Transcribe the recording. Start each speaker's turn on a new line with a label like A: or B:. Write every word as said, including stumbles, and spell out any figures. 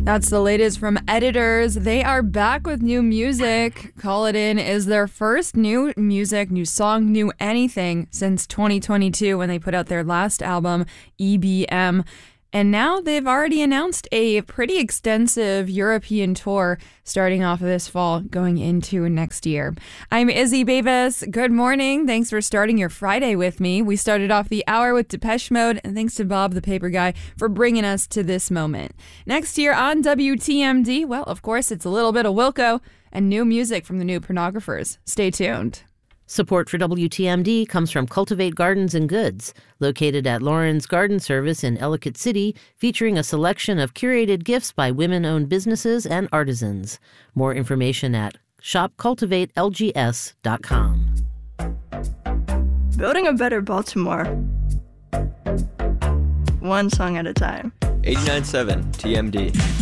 A: That's the latest from Editors. They are back with new music. Call It In is their first new music, new song, new anything since twenty twenty-two when they put out their last album, E B M. And now they've already announced a pretty extensive European tour starting off this fall, going into next year. I'm Izzy Bavis. Good morning. Thanks for starting your Friday with me. We started off the hour with Depeche Mode, and thanks to Bob the Paper Guy for bringing us to this moment. Next year on W T M D, well, of course, it's a little bit of Wilco and new music from the New Pornographers. Stay tuned.
B: Support for W T M D comes from Cultivate Gardens and Goods, located at Lauren's Garden Service in Ellicott City, featuring a selection of curated gifts by women-owned businesses and artisans. More information at shop cultivate L G S dot com.
C: Building a better Baltimore. One song at a time.
D: eighty-nine point seven T M D.